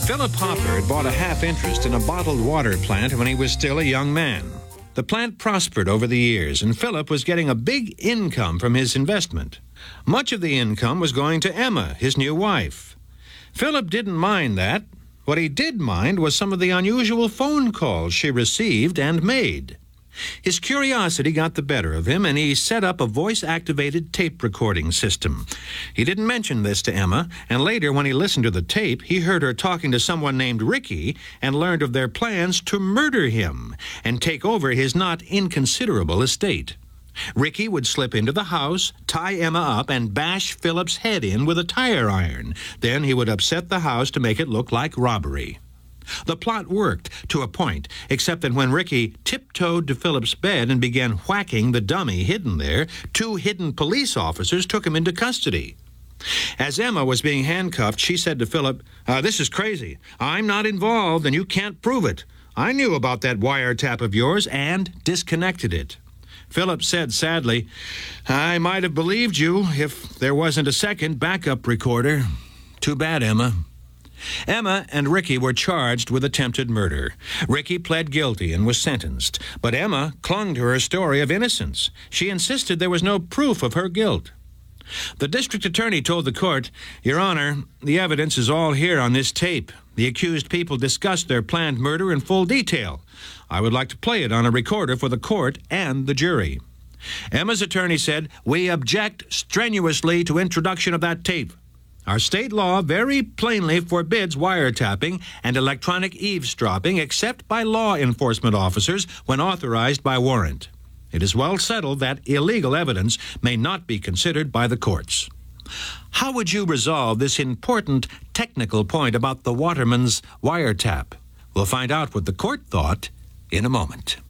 Philip Hopper had bought a half interest in a bottled water plant when he was still a young man. The plant prospered over the years, and Philip was getting a big income from his investment. Much of the income was going to Emma, his new wife. Philip didn't mind that. What he did mind was some of the unusual phone calls she received and made. His curiosity got the better of him, and he set up a voice-activated tape recording system. He didn't mention this to Emma, and later when he listened to the tape, he heard her talking to someone named Ricky and learned of their plans to murder him and take over his not inconsiderable estate. Ricky would slip into the house, tie Emma up, and bash Philip's head in with a tire iron. Then he would upset the house to make it look like robbery. The plot worked to a point, except that when Ricky tiptoed to Philip's bed and began whacking the dummy hidden there, 2 hidden police officers took him into custody. As Emma was being handcuffed, she said to Philip, "This is crazy. I'm not involved, and you can't prove it. I knew about that wiretap of yours and disconnected it." Philip said sadly, "I might have believed you if there wasn't a second backup recorder. Too bad, Emma." Emma and Ricky were charged with attempted murder. Ricky pled guilty and was sentenced, but Emma clung to her story of innocence. She insisted there was no proof of her guilt. The district attorney told the court, "Your Honor, the evidence is all here on this tape. The accused people discussed their planned murder in full detail. I would like to play it on a recorder for the court and the jury." Emma's attorney said, "We object strenuously to introduction of that tape. Our state law very plainly forbids wiretapping and electronic eavesdropping except by law enforcement officers when authorized by warrant. It is well settled that illegal evidence may not be considered by the courts." How would you resolve this important technical point about the Waterman's wiretap? We'll find out what the court thought in a moment.